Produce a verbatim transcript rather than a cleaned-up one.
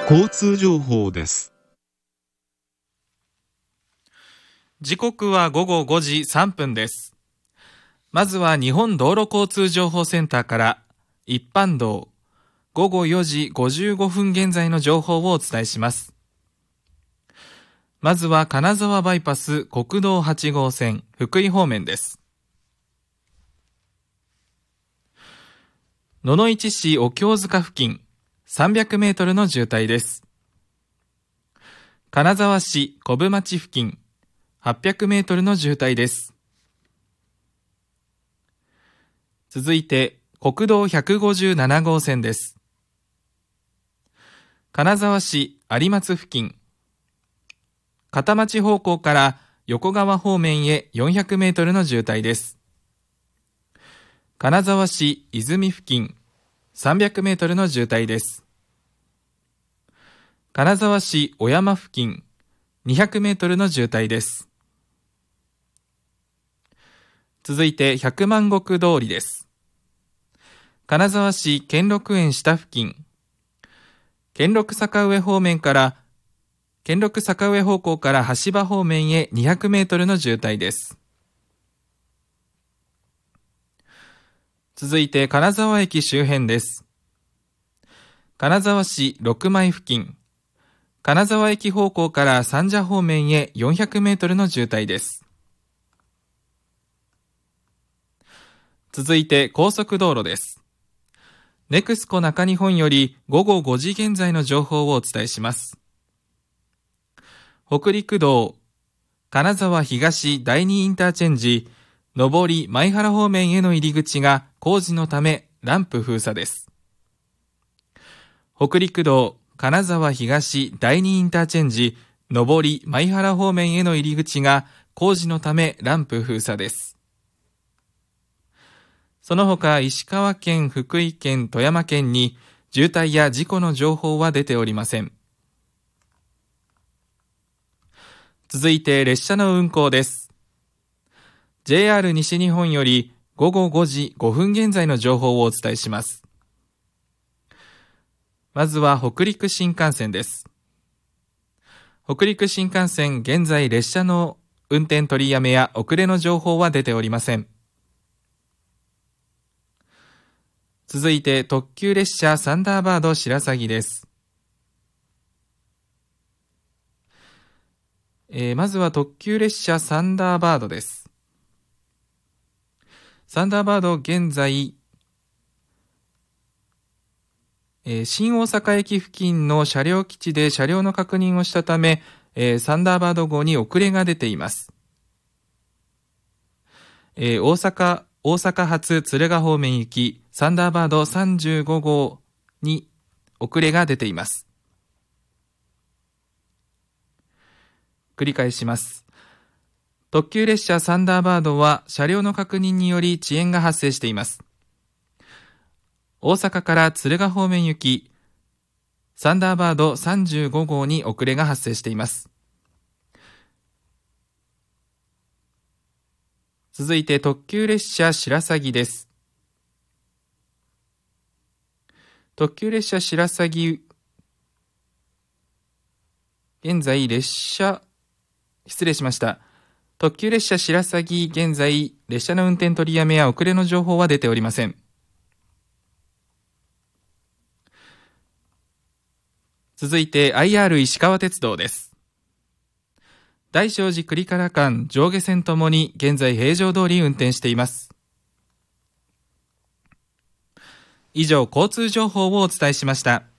交通情報です。 時刻はごごごじさんぷんです。まずは日本道路交通情報センターから一般道ごごよじごじゅうごふん現在の情報をお伝えします。まずは金沢バイパス国道はち号線福井方面です。野々市市お経塚付近さんびゃくメートルの渋滞です。金沢市小部町付近はっぴゃくメートルの渋滞です。続いて国道ひゃくごじゅうなな号線です。金沢市有松付近片町方向から横川方面へよんひゃくメートルの渋滞です。金沢市泉付近さんびゃくメートルの渋滞です。金沢市小山付近にひゃくメートルの渋滞です。続いて百万石通りです。金沢市兼六園下付近兼六坂上方面から兼六坂上方向から橋場方面へにひゃくメートルの渋滞です。続いて金沢駅周辺です。金沢市六枚付近金沢駅方向から三社方面へよんひゃくメートルの渋滞です。続いて高速道路です。ネクスコ中日本よりごごごじ現在の情報をお伝えします。北陸道金沢東第二インターチェンジ上り前原方面への入り口が工事のためランプ封鎖です。北陸道金沢東第二インターチェンジ上り前原方面への入り口が工事のためランプ封鎖です。その他石川県、福井県、富山県に渋滞や事故の情報は出ておりません。続いて列車の運行です。ジェイアール 西日本よりごごごじごふん現在の情報をお伝えします。まずは北陸新幹線です。北陸新幹線現在列車の運転取りやめや遅れの情報は出ておりません。続いて特急列車サンダーバード白鷺です。えー、まずは特急列車サンダーバードです。サンダーバード現在、えー、新大阪駅付近の車両基地で車両の確認をしたため、えー、サンダーバード号に遅れが出ています。えー、大阪大阪発敦賀方面行きサンダーバードさんじゅうご号に遅れが出ています。繰り返します。特急列車サンダーバードは車両の確認により遅延が発生しています。大阪から敦賀方面行きサンダーバードさんじゅうご号に遅れが発生しています。続いて特急列車白鷺です。特急列車白鷺現在列車失礼しました特急列車白鷺現在列車の運転取りやめや遅れの情報は出ておりません。続いて アイアール 石川鉄道です。大聖寺栗唐間上下線ともに現在平常通り運転しています。以上交通情報をお伝えしました。